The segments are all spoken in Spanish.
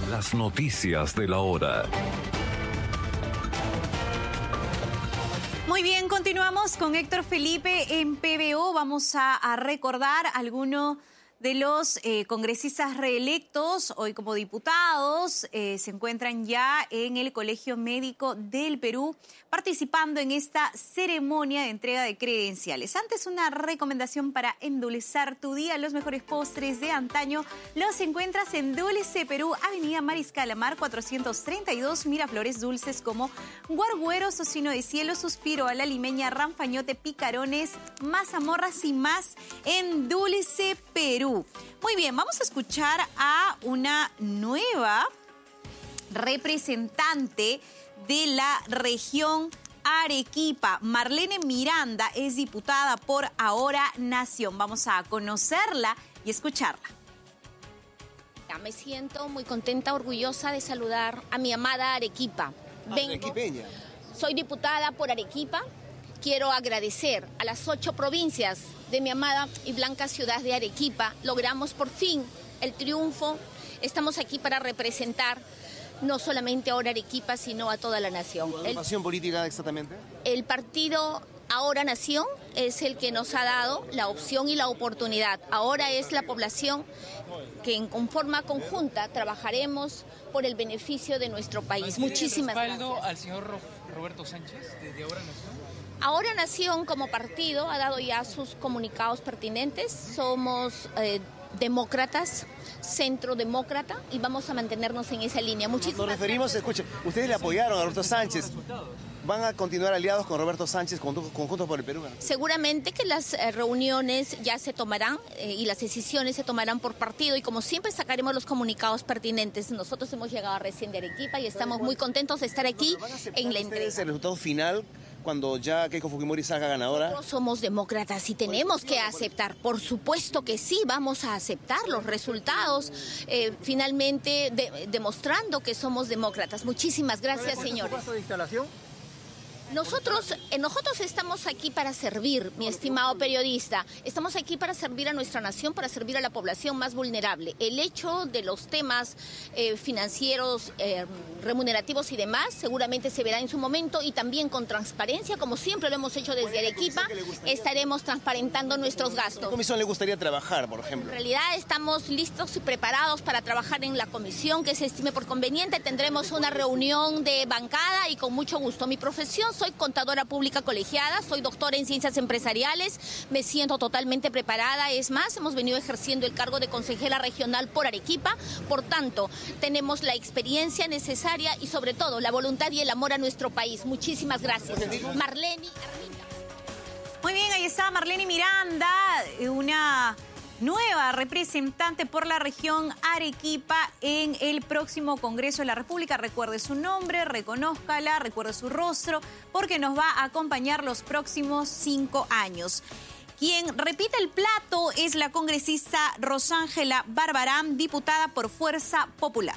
Las noticias de la hora. Muy bien, continuamos con Héctor Felipe en PBO. Vamos a recordar algunos de los congresistas reelectos, hoy como diputados, se encuentran ya en el Colegio Médico del Perú, participando en esta ceremonia de entrega de credenciales. Antes, una recomendación para endulzar tu día. Los mejores postres de antaño los encuentras en Dulce Perú, Avenida Mariscal Amar 432, Miraflores, dulces como guargueros, tocino de cielo, suspiro a la limeña, ranfañote, picarones, mazamorras y más en Dulce Perú. Muy bien, vamos a escuchar a una nueva representante de la región Arequipa. Marlene Miranda es diputada por Ahora Nación. Vamos a conocerla y escucharla. Me siento muy contenta, orgullosa de saludar a mi amada Arequipa. Arequipeña. Soy diputada por Arequipa. Quiero agradecer a las 8 provincias de mi amada y blanca ciudad de Arequipa. Logramos por fin el triunfo. Estamos aquí para representar no solamente ahora Arequipa, sino a toda la nación. ¿Tu agrupación política exactamente? El partido Ahora Nación es el que nos ha dado la opción y la oportunidad. Ahora es la población que en forma conjunta trabajaremos por el beneficio de nuestro país. Muchísimas gracias. ¿Al señor Roberto Sánchez desde Ahora Nación? Ahora Nación como partido ha dado ya sus comunicados pertinentes. Somos demócratas, centro demócrata, y vamos a mantenernos en esa línea. Muchísimas Nos referimos, escuche, ustedes le apoyaron a Roberto Sánchez. ¿Van a continuar aliados con Roberto Sánchez, con Juntos por el Perú? Seguramente que las reuniones ya se tomarán y las decisiones se tomarán por partido, y como siempre sacaremos los comunicados pertinentes. Nosotros hemos llegado recién de Arequipa y estamos muy contentos de estar aquí en la entrega. ¿Es el resultado final cuando ya Keiko Fujimori salga ganadora? Nosotros somos demócratas y tenemos que aceptar. Por supuesto que sí, vamos a aceptar los resultados, finalmente demostrando que somos demócratas. Muchísimas gracias, señores. ¿Paso de instalación? Nosotros estamos aquí para servir, mi estimado periodista. Estamos aquí para servir a nuestra nación, para servir a la población más vulnerable. El hecho de los temas financieros, remunerativos y demás, seguramente se verá en su momento, y también con transparencia, como siempre lo hemos hecho desde Arequipa, estaremos transparentando nuestros gastos. ¿Qué comisión le gustaría trabajar, por ejemplo? En realidad estamos listos y preparados para trabajar en la comisión que se estime por conveniente. Tendremos una reunión de bancada y con mucho gusto. Mi profesión: soy contadora pública colegiada, soy doctora en ciencias empresariales, me siento totalmente preparada. Es más, hemos venido ejerciendo el cargo de consejera regional por Arequipa, por tanto, tenemos la experiencia necesaria y sobre todo la voluntad y el amor a nuestro país. Muchísimas gracias. Marlene Arminda. Muy bien, ahí está Marlene Miranda, una nueva representante por la región Arequipa en el próximo Congreso de la República. Recuerde su nombre, reconózcala, recuerde su rostro, porque nos va a acompañar los próximos 5 años. Quien repite el plato es la congresista Rosángela Barbarán, diputada por Fuerza Popular.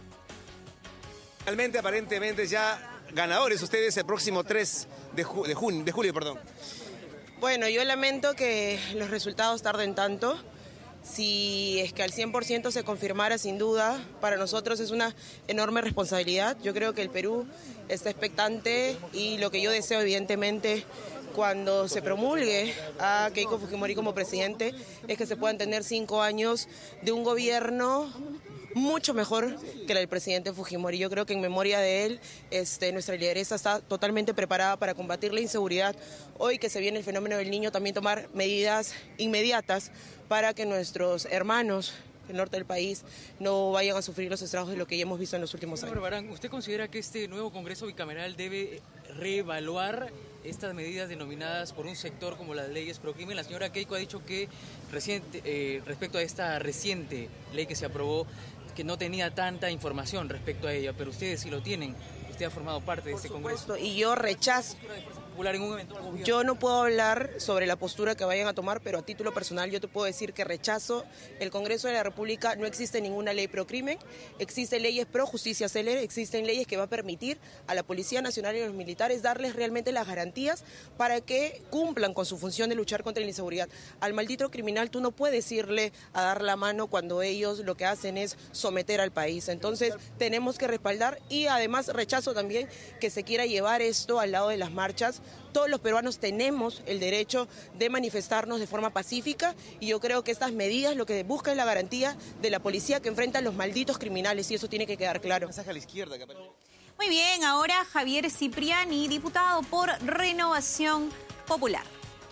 Realmente, aparentemente, ya ganadores ustedes el próximo 3 de julio. Bueno, yo lamento que los resultados tarden tanto. Si es que al 100% se confirmara, sin duda, para nosotros es una enorme responsabilidad. Yo creo que el Perú está expectante, y lo que yo deseo, evidentemente, cuando se promulgue a Keiko Fujimori como presidente, es que se puedan tener 5 años de un gobierno mucho mejor que la del presidente Fujimori. Yo creo que en memoria de él, nuestra lideresa está totalmente preparada para combatir la inseguridad. Hoy que se viene el fenómeno del Niño, también tomar medidas inmediatas para que nuestros hermanos del norte del país no vayan a sufrir los estragos de lo que ya hemos visto en los últimos años. Barbarán, ¿usted considera que este nuevo Congreso bicameral debe reevaluar estas medidas denominadas por un sector como las leyes pro crimen? La señora Keiko ha dicho que respecto a esta reciente ley que se aprobó, que no tenía tanta información respecto a ella, pero ustedes sí lo tienen. Usted ha formado parte de este Congreso. Y yo rechazo Popular en un eventual gobierno? Yo no puedo hablar sobre la postura que vayan a tomar, pero a título personal yo te puedo decir que rechazo el Congreso de la República. No existe ninguna ley pro crimen, existen leyes pro justicia célere, existen leyes que va a permitir a la Policía Nacional y a los militares darles realmente las garantías para que cumplan con su función de luchar contra la inseguridad. Al maldito criminal tú no puedes irle a dar la mano cuando ellos lo que hacen es someter al país. Entonces tenemos que respaldar, y además rechazo también que se quiera llevar esto al lado de las marchas. Todos los peruanos tenemos el derecho de manifestarnos de forma pacífica, y yo creo que estas medidas lo que buscan es la garantía de la policía que enfrenta a los malditos criminales, y eso tiene que quedar claro. Mensaje a la izquierda que aparece. Muy bien, ahora Javier Cipriani, diputado por Renovación Popular.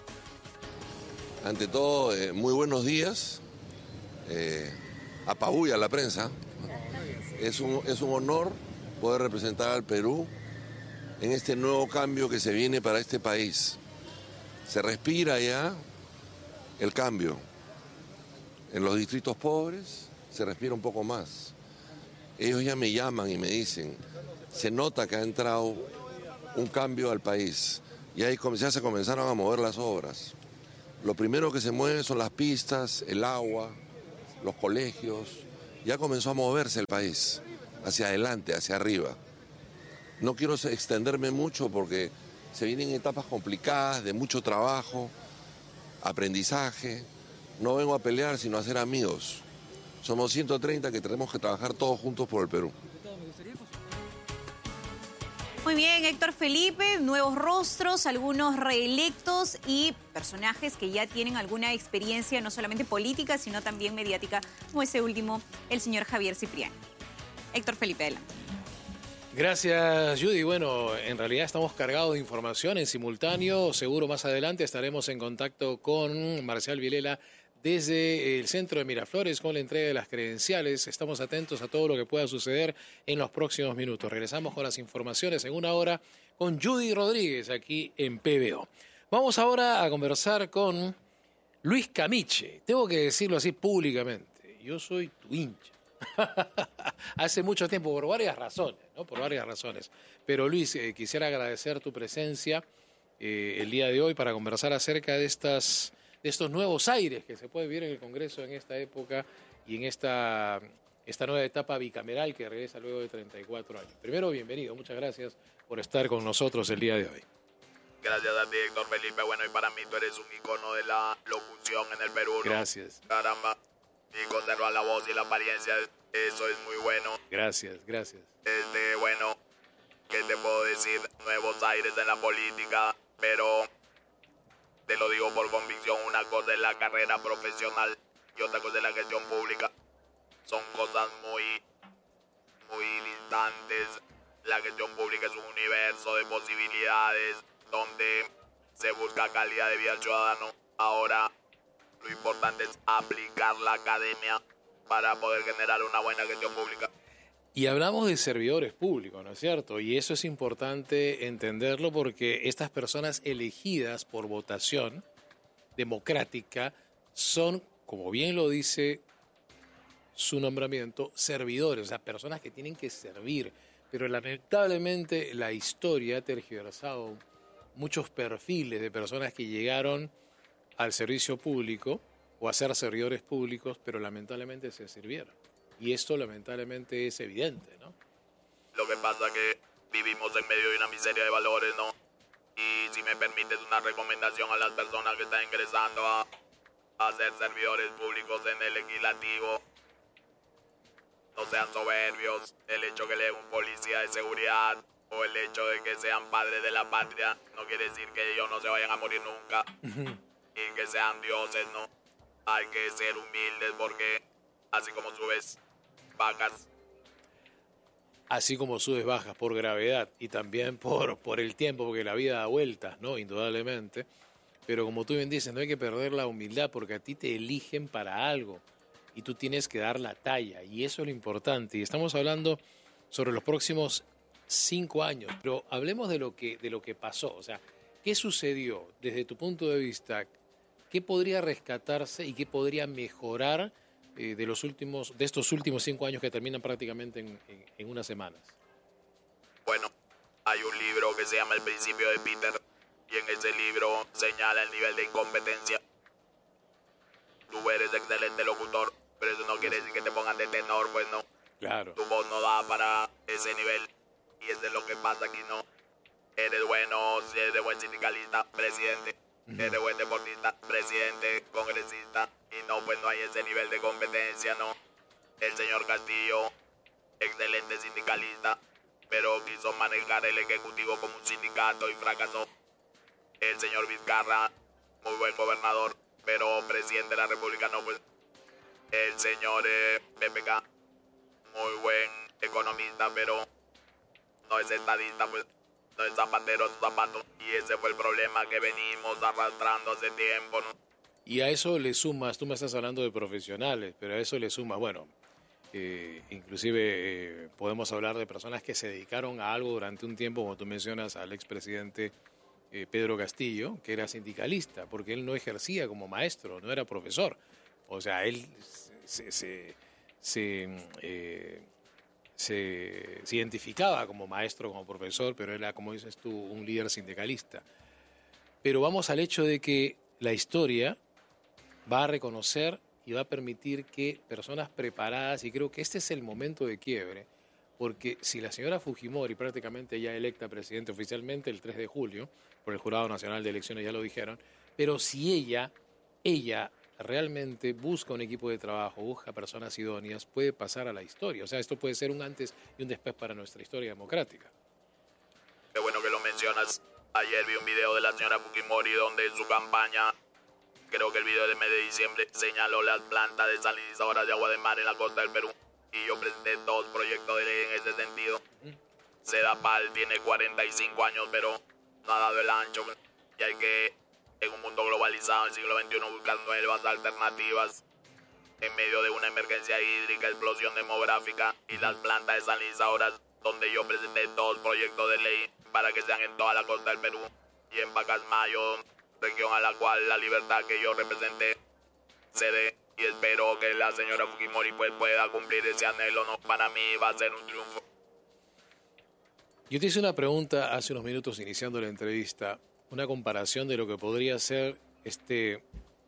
Ante todo, muy buenos días. Apabulla la prensa. Es un honor poder representar al Perú en este nuevo cambio que se viene para este país. Se respira ya el cambio. En los distritos pobres se respira un poco más. Ellos ya me llaman y me dicen, se nota que ha entrado un cambio al país. Y ahí ya se comenzaron a mover las obras. Lo primero que se mueve son las pistas, el agua, los colegios. Ya comenzó a moverse el país hacia adelante, hacia arriba. No quiero extenderme mucho porque se vienen etapas complicadas, de mucho trabajo, aprendizaje. No vengo a pelear, sino a ser amigos. Somos 130 que tenemos que trabajar todos juntos por el Perú. Muy bien, Héctor Felipe, nuevos rostros, algunos reelectos y personajes que ya tienen alguna experiencia, no solamente política, sino también mediática, como ese último, el señor Javier Cipriani. Héctor Felipe, adelante. Gracias, Judy. Bueno, en realidad estamos cargados de información en simultáneo. Seguro más adelante estaremos en contacto con Marcial Vilela desde el centro de Miraflores con la entrega de las credenciales. Estamos atentos a todo lo que pueda suceder en los próximos minutos. Regresamos con las informaciones en una hora con Judy Rodríguez aquí en PBO. Vamos ahora a conversar con Luis Camiche. Tengo que decirlo así públicamente. Yo soy tu hincha. Hace mucho tiempo, por varias razones, ¿no? Por varias razones. Pero Luis, quisiera agradecer tu presencia el día de hoy para conversar acerca de estos nuevos aires que se puede vivir en el Congreso en esta época y en esta nueva etapa bicameral que regresa luego de 34 años. Primero, bienvenido. Muchas gracias por estar con nosotros el día de hoy. Gracias a ti, Héctor Felipe. Bueno, y para mí tú eres un icono de la locución en el Perú, ¿no? Gracias. Caramba. Y conservar la voz y la apariencia, eso es muy bueno. Gracias, gracias. Bueno, ¿qué te puedo decir? Nuevos aires en la política, pero te lo digo por convicción, una cosa es la carrera profesional y otra cosa es la gestión pública. Son cosas muy distantes. La gestión pública es un universo de posibilidades donde se busca calidad de vida al ciudadano. Ahora, lo importante es aplicar la academia para poder generar una buena gestión pública. Y hablamos de servidores públicos, ¿no es cierto? Y eso es importante entenderlo porque estas personas elegidas por votación democrática son, como bien lo dice su nombramiento, servidores, o sea, personas que tienen que servir. Pero lamentablemente la historia ha tergiversado muchos perfiles de personas que llegaron al servicio público o a ser servidores públicos, pero lamentablemente se sirvieron. Y esto lamentablemente es evidente, ¿no? Lo que pasa es que vivimos en medio de una miseria de valores, ¿no? Y si me permites una recomendación a las personas que están ingresando a ser servidores públicos en el legislativo, no sean soberbios. El hecho que le den un policía de seguridad o el hecho de que sean padres de la patria no quiere decir que ellos no se vayan a morir nunca. Y que sean dioses, ¿no? Hay que ser humildes porque así como subes vacas. Así como subes bajas por gravedad y también por el tiempo, porque la vida da vueltas, ¿no? Indudablemente. Pero como tú bien dices, no hay que perder la humildad porque a ti te eligen para algo y tú tienes que dar la talla. Y eso es lo importante. Y estamos hablando sobre los próximos 5 años. Pero hablemos de lo que pasó. O sea, ¿qué sucedió desde tu punto de vista? ¿Qué podría rescatarse y qué podría mejorar de estos últimos 5 años que terminan prácticamente en unas semanas? Bueno, hay un libro que se llama El principio de Peter, y en ese libro señala el nivel de incompetencia. Tú eres excelente locutor, pero eso no quiere decir que te pongan de tenor, pues no. Claro. Tu voz no da para ese nivel, y eso es lo que pasa aquí, ¿no? Eres bueno, si eres buen sindicalista, presidente. Eres buen deportista, presidente, congresista, y no, pues no hay ese nivel de competencia, ¿no? El señor Castillo, excelente sindicalista, pero quiso manejar el ejecutivo como un sindicato y fracasó. El señor Vizcarra, muy buen gobernador, pero presidente de la República no, pues. El señor PPK, muy buen economista, pero no es estadista, pues. No es zapatero a sus zapatos. Y ese fue el problema que venimos arrastrando hace tiempo, ¿no? Y a eso le sumas, tú me estás hablando de profesionales, pero a eso le sumas, bueno, inclusive podemos hablar de personas que se dedicaron a algo durante un tiempo, como tú mencionas, al expresidente Pedro Castillo, que era sindicalista, porque él no ejercía como maestro, no era profesor. O sea, él se identificaba como maestro, como profesor, pero era, como dices tú, un líder sindicalista. Pero vamos al hecho de que la historia va a reconocer y va a permitir que personas preparadas, y creo que este es el momento de quiebre, porque si la señora Fujimori, prácticamente ya electa presidente oficialmente el 3 de julio, por el Jurado Nacional de Elecciones ya lo dijeron, pero si ella realmente busca un equipo de trabajo, busca personas idóneas, puede pasar a la historia. O sea, esto puede ser un antes y un después para nuestra historia democrática. Qué bueno que lo mencionas. Ayer vi un video de la señora Fujimori donde en su campaña, creo que el video del mes de diciembre, señaló las plantas desalinizadoras de agua de mar en la costa del Perú. Y yo presenté 2 proyectos de ley en ese sentido. Sedapal tiene 45 años, pero no ha dado el ancho. Y hay que, en un mundo globalizado, en el siglo XXI, buscar nuevas alternativas en medio de una emergencia hídrica, explosión demográfica y las plantas desalinizadoras, donde yo presenté 2 proyectos de ley para que sean en toda la costa del Perú y en Pacasmayo, región a la cual la libertad que yo representé se dé, y espero que la señora Fujimori pues pueda cumplir ese anhelo, ¿no? Para mí va a ser un triunfo. Yo te hice una pregunta hace unos minutos iniciando la entrevista, una comparación de lo que podría ser este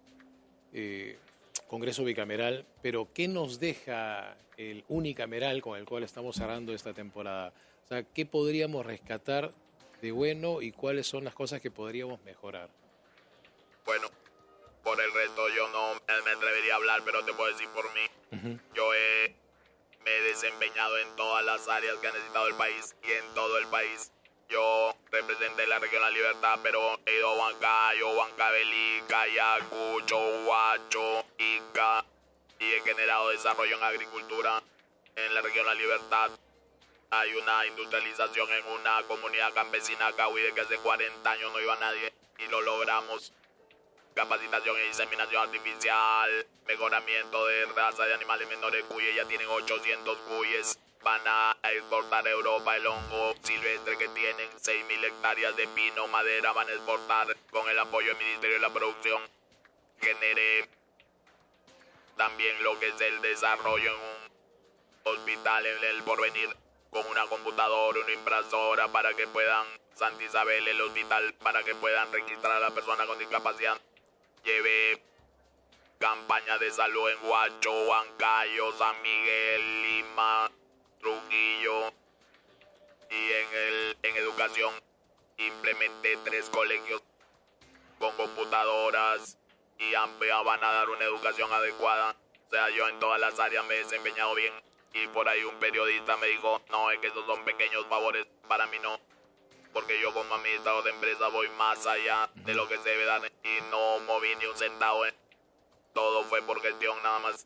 Congreso bicameral, pero ¿qué nos deja el unicameral con el cual estamos cerrando esta temporada? O sea, ¿qué podríamos rescatar de bueno y cuáles son las cosas que podríamos mejorar? Bueno, por el resto yo no me atrevería a hablar, pero te puedo decir por mí. Yo me he desempeñado en todas las áreas que ha necesitado el país y en todo el país. Yo representé la región La Libertad, pero he ido a Huancayo, Huancavelica, Ayacucho, Huacho, Ica, y he generado desarrollo en agricultura. En la región La Libertad hay una industrialización en una comunidad campesina cahuide que hace 40 años no iba nadie, y lo logramos. Capacitación y diseminación artificial, mejoramiento de raza de animales menores cuyes, ya tienen 800 cuyes. Van a exportar a Europa el hongo silvestre que tienen, 6.000 hectáreas de pino, madera, van a exportar con el apoyo del Ministerio de la Producción. Generé también lo que es el desarrollo en un hospital en el Porvenir, con una computadora, una impresora para que puedan, Santa Isabel, el hospital, para que puedan registrar a las personas con discapacidad. Llevé campañas de salud en Huacho, Huancayo, San Miguel, Lima, Trujillo, y en educación implementé 3 colegios con computadoras y van a dar una educación adecuada. O sea, yo en todas las áreas me he desempeñado bien, y por ahí un periodista me dijo, no, es que esos son pequeños favores. Para mí no, porque yo como administrador de empresa voy más allá de lo que se debe dar, y no moví ni un centavo. Todo fue por gestión nada más.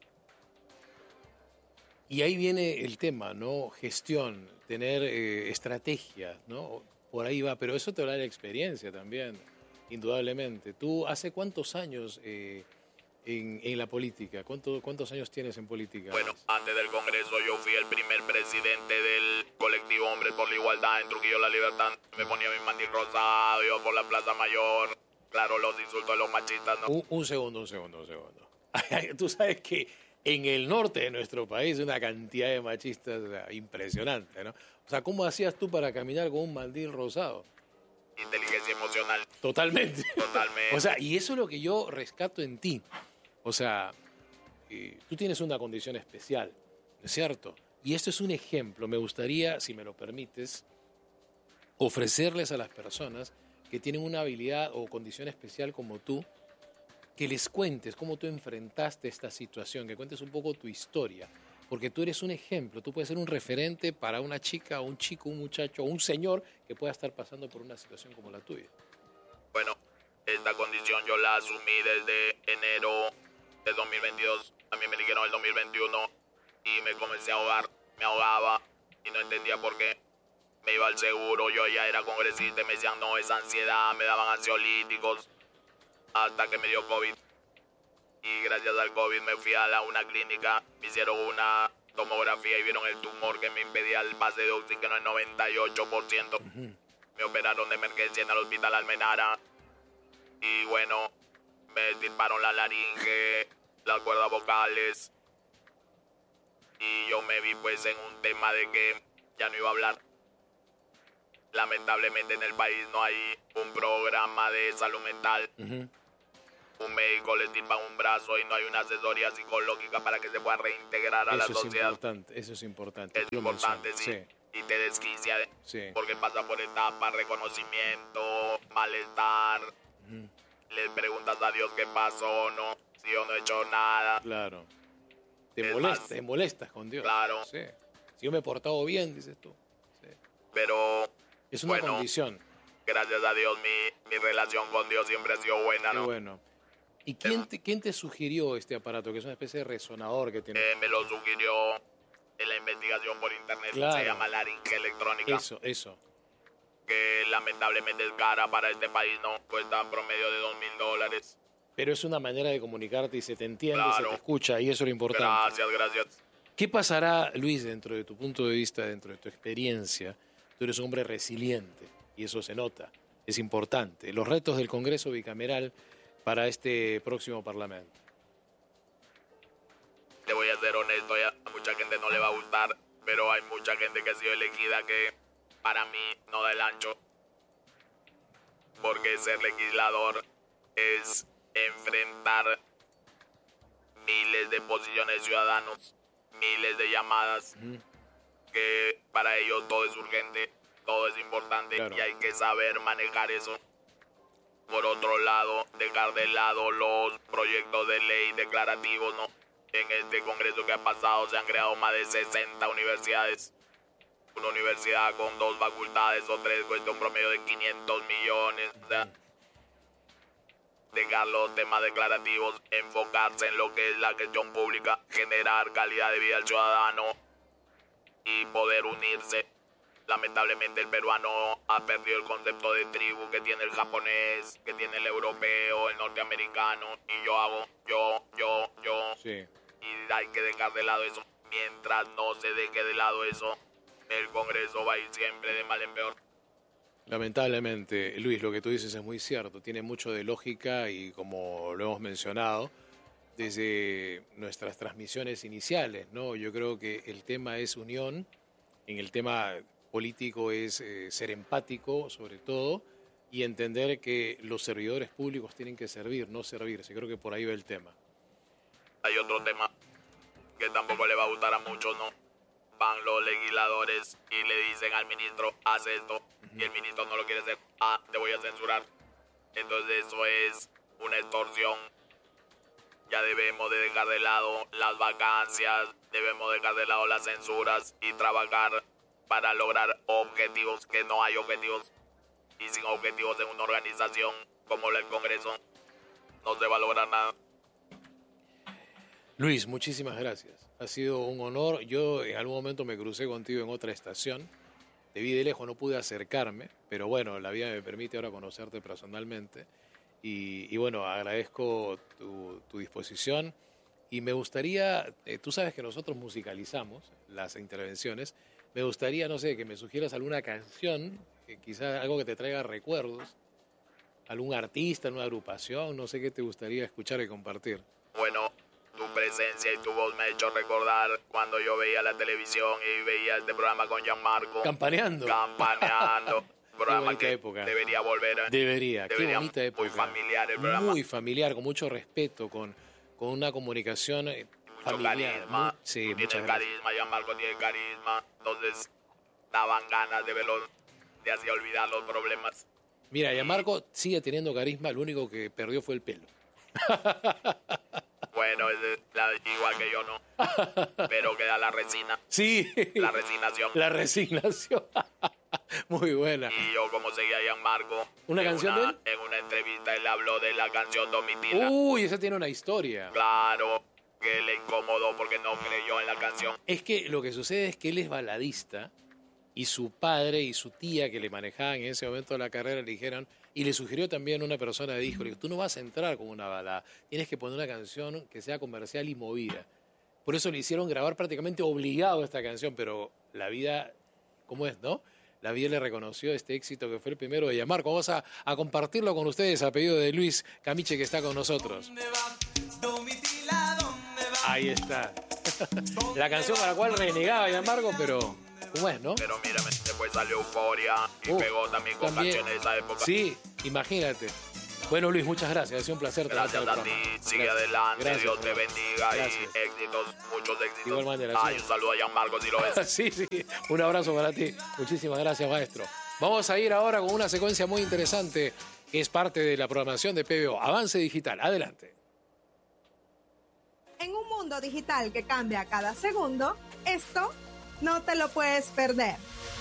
Y ahí viene el tema, ¿no? Gestión, tener estrategias, ¿no? Por ahí va, pero eso te da la experiencia también, indudablemente. ¿Tú hace cuántos años en la política? ¿Cuántos años tienes en política? Bueno, antes del Congreso yo fui el primer presidente del colectivo Hombres por la Igualdad en Trujillo La Libertad. Me ponía mi mandil rosado, iba por la Plaza Mayor. Claro, los insultos de los machistas, ¿no? Un segundo. Tú sabes que en el norte de nuestro país una cantidad de machistas, o sea, impresionante, ¿no? O sea, ¿cómo hacías tú para caminar con un mandil rosado? inteligencia emocional. Totalmente. Totalmente. O sea, y eso es lo que yo rescato en ti. O sea, tú tienes una condición especial, ¿no es cierto? Y esto es un ejemplo. Me gustaría, si me lo permites, ofrecerles a las personas que tienen una habilidad o condición especial como tú, que les cuentes cómo tú enfrentaste esta situación, que cuentes un poco tu historia, porque tú eres un ejemplo, tú puedes ser un referente para una chica, un chico, un muchacho o un señor que pueda estar pasando por una situación como la tuya. Bueno, esta condición yo la asumí desde enero de 2022. A mí me dijeron el 2021 y me comencé a ahogar, me ahogaba y no entendía por qué. Me iba al seguro, yo ya era congresista y me decían no, es ansiedad, me daban ansiolíticos, hasta que me dio COVID. Y gracias al COVID me fui a una clínica, me hicieron una tomografía y vieron el tumor que me impedía el pase de oxígeno en 98%. Me operaron de emergencia en el hospital Almenara. Y bueno, me estirparon la laringe, las cuerdas vocales. Y yo me vi pues en un tema de que ya no iba a hablar. Lamentablemente en el país no hay un programa de salud mental. Un médico le estirpa un brazo y no hay una asesoría psicológica para que se pueda reintegrar a la sociedad. Eso es importante. Es importante, sí. Y te desquicia, porque pasa por etapas, reconocimiento, malestar. Le preguntas a Dios qué pasó, no, si yo no he hecho nada. Claro. Te molestas con Dios. Claro. Sí. Si yo me he portado bien, dices tú. Sí. Pero es una condición. Gracias a Dios mi relación con Dios siempre ha sido buena, ¿no? Qué bueno. ¿Y quién te sugirió este aparato, que es una especie de resonador que tiene? Me lo sugirió en la investigación por internet. Claro. Se llama laringe electrónica. Eso. Que lamentablemente es cara para este país, ¿no? Cuesta promedio de $2,000. Pero es una manera de comunicarte y se te entiende, claro. Se te escucha, y eso es lo importante. Gracias. ¿Qué pasará, Luis, dentro de tu punto de vista, dentro de tu experiencia? Tú eres un hombre resiliente, y eso se nota, es importante. Los retos del Congreso bicameral para este próximo Parlamento. Te voy a ser honesto, a mucha gente no le va a gustar, pero hay mucha gente que ha sido elegida que para mí no da el ancho. Porque ser legislador es enfrentar miles de posiciones de ciudadanos, miles de llamadas, que para ellos todo es urgente, todo es importante, claro. Y hay que saber manejar eso. Por otro lado, dejar de lado los proyectos de ley declarativos, ¿no? En este congreso que ha pasado se han creado más de 60 universidades. Una universidad con 2 facultades o 3 cuesta un promedio de 500 millones. O sea, dejar los temas declarativos, enfocarse en lo que es la gestión pública, generar calidad de vida al ciudadano y poder unirse. Lamentablemente el peruano ha perdido el concepto de tribu que tiene el japonés, que tiene el europeo, el norteamericano, y yo hago yo. Sí. Y hay que dejar de lado eso. Mientras no se deje de lado eso, el Congreso va a ir siempre de mal en peor. Lamentablemente, Luis, lo que tú dices es muy cierto, tiene mucho de lógica y como lo hemos mencionado desde nuestras transmisiones iniciales, ¿no? Yo creo que el tema es unión, en el tema político es ser empático sobre todo y entender que los servidores públicos tienen que servir, no servirse. Creo que por ahí va el tema. Hay otro tema que tampoco le va a gustar a muchos, ¿no? Van los legisladores y le dicen al ministro, haz esto, y el ministro no lo quiere hacer. Te voy a censurar. Entonces eso es una extorsión. Ya debemos de dejar de lado las vacancias, debemos dejar de lado las censuras y trabajar para lograr objetivos, que no hay objetivos. Y sin objetivos en una organización como el Congreso, no se va a lograr nada. Luis, muchísimas gracias. Ha sido un honor. Yo en algún momento me crucé contigo en otra estación. Te vi de lejos, no pude acercarme, pero bueno, la vida me permite ahora conocerte personalmente. Y bueno, agradezco tu disposición. Y me gustaría, tú sabes que nosotros musicalizamos las intervenciones. Me gustaría, no sé, que me sugieras alguna canción, quizás algo que te traiga recuerdos, algún artista, una agrupación, no sé qué te gustaría escuchar y compartir. Bueno, tu presencia y tu voz me ha hecho recordar cuando yo veía la televisión y veía este programa con Gianmarco. Campaneando. programa bonita que época. debería volver. Debería, qué bonita época. Muy familiar el programa. Muy familiar, con mucho respeto, con una comunicación Mucho familiar. carisma. Sí, Tiene muchas el gracias. carisma, Gianmarco tiene carisma. Entonces, daban ganas de verlo, de así olvidar los problemas. Mira, Gianmarco sigue teniendo carisma, lo único que perdió fue el pelo. Bueno, igual que yo no. Pero queda la resina. Sí. La resignación. La resignación. Muy buena. Y yo, como seguía a Gianmarco. ¿Una canción de él? En una entrevista él habló de la canción Domitila. Uy, esa tiene una historia. Claro, que le incomodó porque no creyó en la canción. Es que lo que sucede es que él es baladista y su padre y su tía que le manejaban en ese momento de la carrera le dijeron, y le sugirió también una persona, dijo, tú no vas a entrar con una balada, tienes que poner una canción que sea comercial y movida. Por eso le hicieron grabar prácticamente obligado esta canción, pero la vida, ¿cómo es, no? La vida le reconoció este éxito que fue el primero de Gianmarco. Vamos a compartirlo con ustedes a pedido de Luis Camiche, que está con nosotros. Ahí está. La canción para la cual renegaba Gianmarco, pero ¿cómo es, no? Pero mírame, después salió Euforia y pegó también con canciones de esa época. Sí, imagínate. Bueno, Luis, muchas gracias. Ha sido un placer. Gracias a ti. Sigue adelante. Gracias, Dios te bendiga. Gracias. Y éxitos, muchos éxitos. De igual manera. Ay, un saludo a Gianmarco si lo ves. Sí, sí. Un abrazo para ti. Muchísimas gracias, maestro. Vamos a ir ahora con una secuencia muy interesante que es parte de la programación de PBO. Avance Digital. Adelante. En un mundo digital que cambia cada segundo, esto no te lo puedes perder.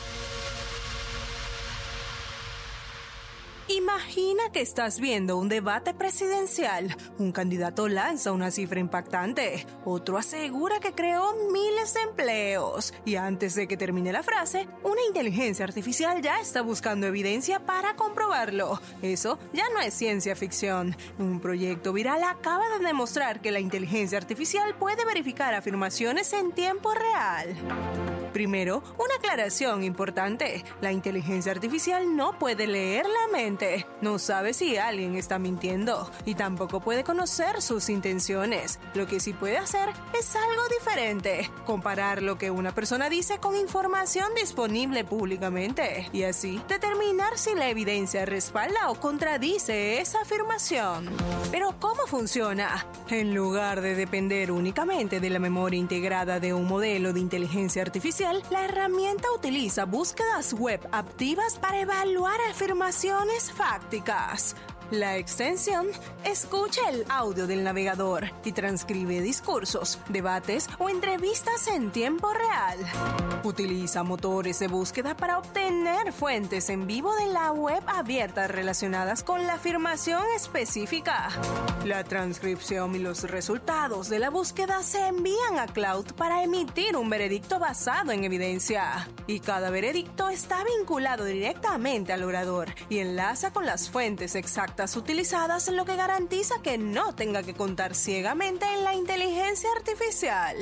Imagina que estás viendo un debate presidencial. Un candidato lanza una cifra impactante, otro asegura que creó miles de empleos. Y antes de que termine la frase, una inteligencia artificial ya está buscando evidencia para comprobarlo. Eso ya no es ciencia ficción. Un proyecto viral acaba de demostrar que la inteligencia artificial puede verificar afirmaciones en tiempo real. Primero, una aclaración importante. La inteligencia artificial no puede leer la mente. No sabe si alguien está mintiendo y tampoco puede conocer sus intenciones. Lo que sí puede hacer es algo diferente. Comparar lo que una persona dice con información disponible públicamente y así determinar si la evidencia respalda o contradice esa afirmación. Pero ¿cómo funciona? En lugar de depender únicamente de la memoria integrada de un modelo de inteligencia artificial, la herramienta utiliza búsquedas web activas para evaluar afirmaciones fácticas. La extensión escucha el audio del navegador y transcribe discursos, debates o entrevistas en tiempo real. Utiliza motores de búsqueda para obtener fuentes en vivo de la web abierta relacionadas con la afirmación específica. La transcripción y los resultados de la búsqueda se envían a Cloud para emitir un veredicto basado en evidencia. Y cada veredicto está vinculado directamente al orador y enlaza con las fuentes exactas utilizadas, lo que garantiza que no tenga que contar ciegamente en la inteligencia artificial.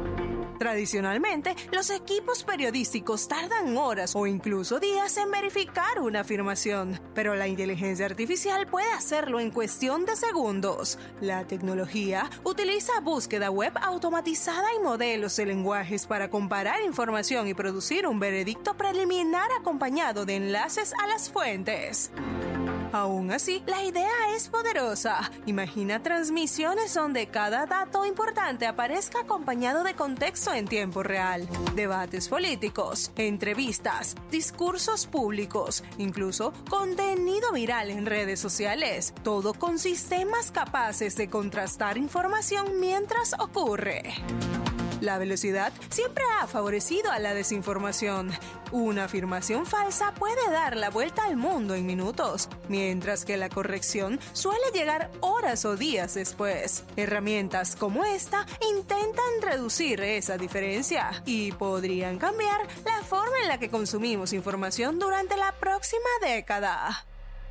Tradicionalmente, los equipos periodísticos tardan horas o incluso días en verificar una afirmación, pero la inteligencia artificial puede hacerlo en cuestión de segundos. La tecnología utiliza búsqueda web automatizada y modelos de lenguajes para comparar información y producir un veredicto preliminar acompañado de enlaces a las fuentes. Aún así, la idea es poderosa. Imagina transmisiones donde cada dato importante aparezca acompañado de contexto en tiempo real, debates políticos, entrevistas, discursos públicos, incluso contenido viral en redes sociales, todo con sistemas capaces de contrastar información mientras ocurre. La velocidad siempre ha favorecido a la desinformación. Una afirmación falsa puede dar la vuelta al mundo en minutos, mientras que la corrección suele llegar horas o días después. Herramientas como esta intentan reducir esa diferencia y podrían cambiar la forma en la que consumimos información durante la próxima década.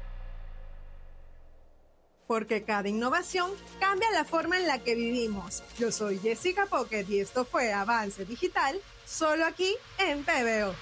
Porque cada innovación cambia la forma en la que vivimos. Yo soy Jessica Pocket y esto fue Avance Digital, solo aquí en PBO.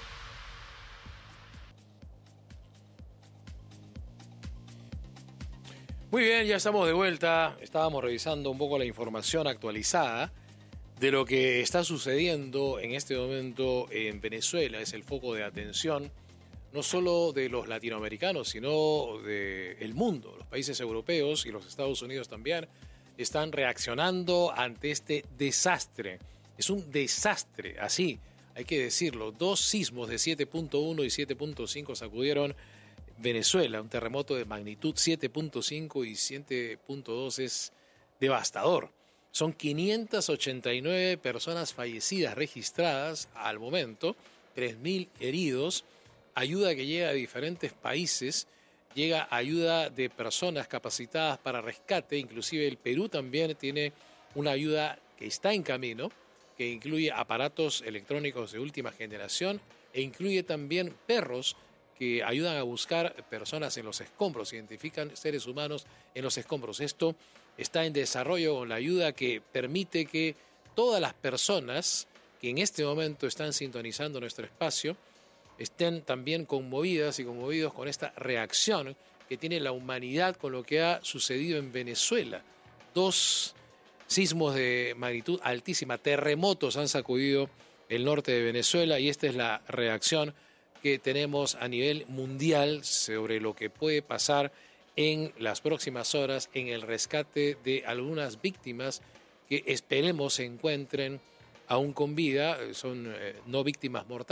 Muy bien, ya estamos de vuelta. Estábamos revisando un poco la información actualizada de lo que está sucediendo en este momento en Venezuela. Es el foco de atención no solo de los latinoamericanos, sino del mundo. Los países europeos y los Estados Unidos también están reaccionando ante este desastre. Es un desastre, así hay que decirlo. 2 sismos de 7.1 y 7.5 sacudieron Venezuela. Un terremoto de magnitud 7.5 y 7.2 es devastador. Son 589 personas fallecidas registradas al momento, 3.000 heridos. Ayuda que llega a diferentes países, llega ayuda de personas capacitadas para rescate. Inclusive el Perú también tiene una ayuda que está en camino, que incluye aparatos electrónicos de última generación e incluye también perros que ayudan a buscar personas en los escombros, identifican seres humanos en los escombros. Esto está en desarrollo con la ayuda que permite que todas las personas que en este momento están sintonizando nuestro espacio estén también conmovidas y conmovidos con esta reacción que tiene la humanidad con lo que ha sucedido en Venezuela. 2 sismos de magnitud altísima, terremotos han sacudido el norte de Venezuela y esta es la reacción que tenemos a nivel mundial sobre lo que puede pasar en las próximas horas en el rescate de algunas víctimas que esperemos se encuentren aún con vida, son no víctimas mortales.